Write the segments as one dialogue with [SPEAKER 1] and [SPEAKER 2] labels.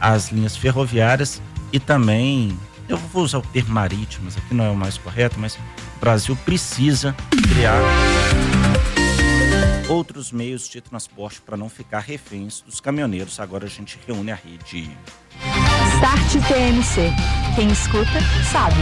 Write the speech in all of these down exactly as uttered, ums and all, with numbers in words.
[SPEAKER 1] as linhas ferroviárias e também, eu vou usar o termo marítimas, aqui não é o mais correto, mas o Brasil precisa criar outros meios de transporte para não ficar reféns dos caminhoneiros. Agora a gente reúne a rede.
[SPEAKER 2] Start T M C. Quem escuta, sabe.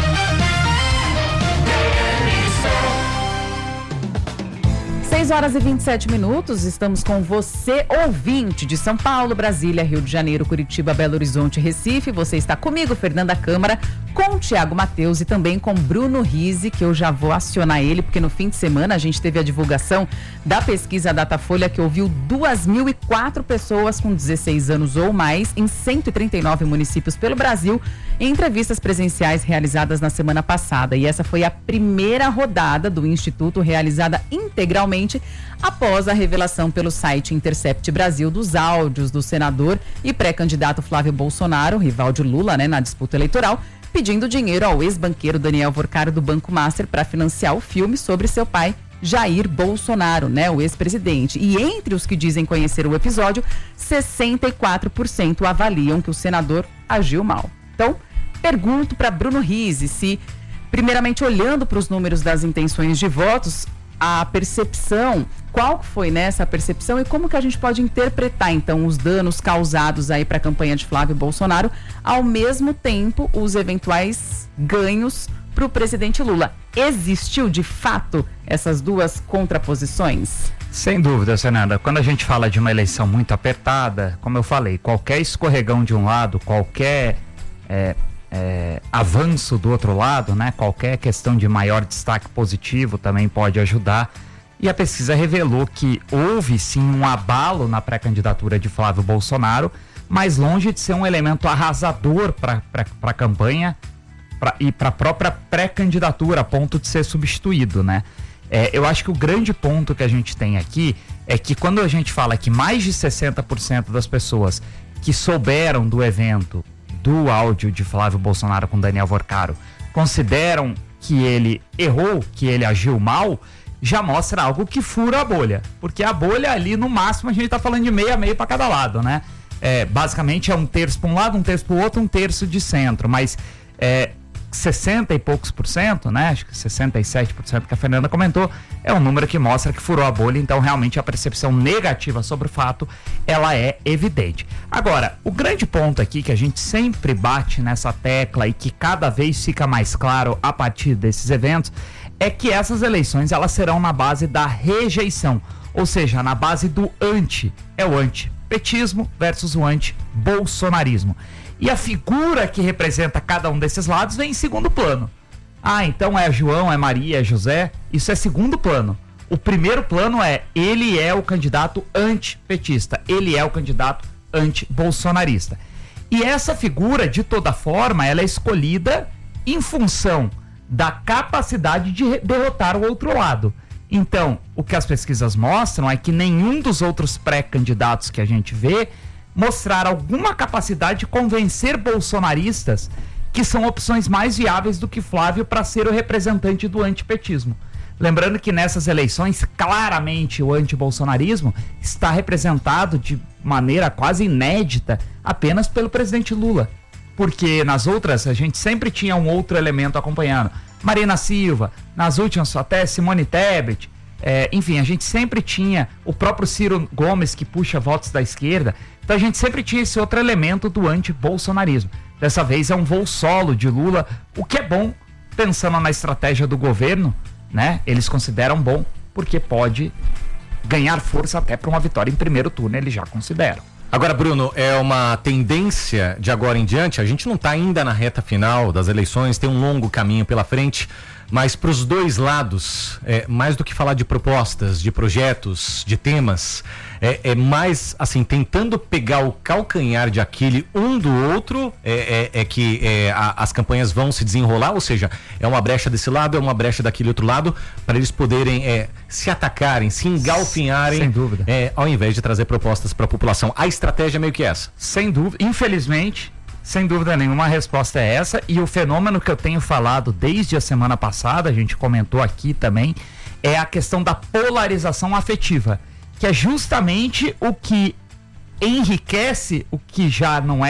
[SPEAKER 2] seis horas e vinte e sete minutos, estamos com você, ouvinte de São Paulo, Brasília, Rio de Janeiro, Curitiba, Belo Horizonte, Recife. Você está comigo, Fernanda Câmara, com o Tiago Mateus e também com Bruno Rizzi, que eu já vou acionar ele, porque no fim de semana a gente teve a divulgação da pesquisa Datafolha, que ouviu duas mil e quatro pessoas com dezesseis anos ou mais em cento e trinta e nove municípios pelo Brasil, em entrevistas presenciais realizadas na semana passada. E essa foi a primeira rodada do Instituto realizada integralmente após a revelação pelo site Intercept Brasil dos áudios do senador e pré-candidato Flávio Bolsonaro, rival de Lula, né, na disputa eleitoral, pedindo dinheiro ao ex-banqueiro Daniel Vorcaro do Banco Master para financiar o filme sobre seu pai, Jair Bolsonaro, né, o ex-presidente. E entre os que dizem conhecer o episódio, sessenta e quatro por cento avaliam que o senador agiu mal. Então, pergunto para Bruno Rizzi se, primeiramente olhando para os números das intenções de votos, a percepção, qual foi nessa percepção e como que a gente pode interpretar então os danos causados aí para a campanha de Flávio Bolsonaro, ao mesmo tempo os eventuais ganhos para o presidente Lula. Existiu de fato essas duas contraposições?
[SPEAKER 3] Sem dúvida, Fernanda. Quando a gente fala de uma eleição muito apertada, como eu falei, qualquer escorregão de um lado, qualquer é, É, avanço do outro lado, né? Qualquer questão de maior destaque positivo também pode ajudar. E a pesquisa revelou que houve sim um abalo na pré-candidatura de Flávio Bolsonaro, mas longe de ser um elemento arrasador para a campanha pra, e para a própria pré-candidatura, a ponto de ser substituído, né? É, eu acho que o grande ponto que a gente tem aqui é que quando a gente fala que mais de sessenta por cento das pessoas que souberam do evento, do áudio de Flávio Bolsonaro com Daniel Vorcaro, consideram que ele errou, que ele agiu mal, já mostra algo que fura a bolha. Porque a bolha ali, no máximo, a gente tá falando de meio a meio para cada lado, né? É, basicamente é um terço para um lado, um terço para o outro, um terço de centro. Mas é, sessenta e poucos por cento, né? Acho que sessenta e sete por cento que a Fernanda comentou, é um número que mostra que furou a bolha. Então, realmente, a percepção negativa sobre o fato, ela é evidente. Agora, o grande ponto aqui que a gente sempre bate nessa tecla e que cada vez fica mais claro a partir desses eventos, é que essas eleições, elas serão na base da rejeição, ou seja, na base do anti. É o anti-petismo versus o anti-bolsonarismo. E a figura que representa cada um desses lados vem em segundo plano. Ah, então é João, é Maria, é José. Isso é segundo plano. O primeiro plano é, ele é o candidato antipetista, ele é o candidato anti-bolsonarista. E essa figura, de toda forma, ela é escolhida em função da capacidade de derrotar o outro lado. Então, o que as pesquisas mostram é que nenhum dos outros pré-candidatos que a gente vê mostrar alguma capacidade de convencer bolsonaristas que são opções mais viáveis do que Flávio para ser o representante do antipetismo. Lembrando que nessas eleições, claramente o antibolsonarismo está representado de maneira quase inédita apenas pelo presidente Lula. Porque nas outras a gente sempre tinha um outro elemento acompanhando. Marina Silva, nas últimas até Simone Tebet, é, enfim, a gente sempre tinha o próprio Ciro Gomes que puxa votos da esquerda. Então a gente sempre tinha esse outro elemento do anti-bolsonarismo. Dessa vez é um voo solo de Lula, o que é bom, pensando na estratégia do governo, né? Eles consideram bom, porque pode ganhar força até para uma vitória em primeiro turno, eles já consideram.
[SPEAKER 4] Agora, Bruno, é uma tendência de agora em diante, a gente não está ainda na reta final das eleições, tem um longo caminho pela frente, mas para os dois lados, é, mais do que falar de propostas, de projetos, de temas, é, é mais, assim, tentando pegar o calcanhar de Aquiles um do outro, é, é, é que é, a, as campanhas vão se desenrolar, ou seja, é uma brecha desse lado, é uma brecha daquele outro lado, para eles poderem é, se atacarem, se engalfinharem,
[SPEAKER 3] sem dúvida,
[SPEAKER 4] é, ao invés de trazer propostas para a população. A estratégia é meio que essa.
[SPEAKER 3] Sem dúvida, infelizmente, sem dúvida nenhuma, a resposta é essa. E o fenômeno que eu tenho falado desde a semana passada, a gente comentou aqui também, é a questão da polarização afetiva, que é justamente o que enriquece o que já não é